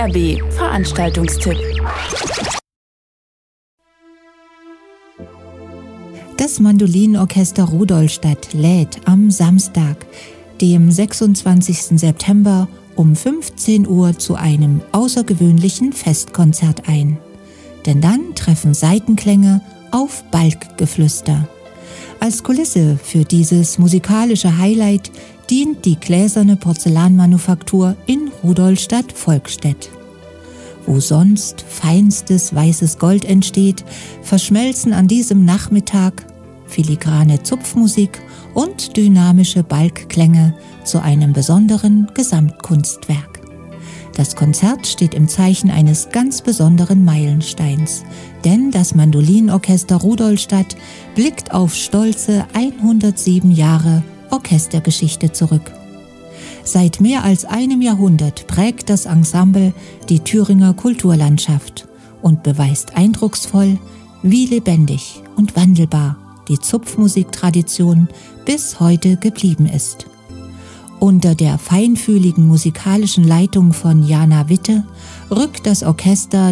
RB Veranstaltungstipp. Das Mandolinenorchester Rudolstadt lädt am Samstag, dem 26. September um 15 Uhr zu einem außergewöhnlichen Festkonzert ein. Denn dann treffen Saitenklänge auf Balkgeflüster. Als Kulisse für dieses musikalische Highlight dient die gläserne Porzellanmanufaktur in Rudolstadt-Volkstedt. Wo sonst feinstes weißes Gold entsteht, verschmelzen an diesem Nachmittag filigrane Zupfmusik und dynamische Balkklänge zu einem besonderen Gesamtkunstwerk. Das Konzert steht im Zeichen eines ganz besonderen Meilensteins, denn das Mandolinenorchester Rudolstadt blickt auf stolze 107 Jahre Orchestergeschichte zurück. Seit mehr als einem Jahrhundert prägt das Ensemble die Thüringer Kulturlandschaft und beweist eindrucksvoll, wie lebendig und wandelbar die Zupfmusiktradition bis heute geblieben ist. Unter der feinfühligen musikalischen Leitung von Jana Witte rückt das Orchester